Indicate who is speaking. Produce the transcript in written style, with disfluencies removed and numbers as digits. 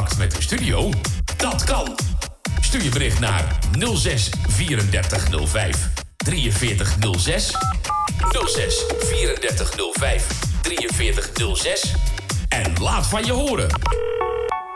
Speaker 1: contact met de studio? Dat kan. Stuur je bericht naar 06 34 05 43 06. 06 34 05 43 06. En laat van je horen.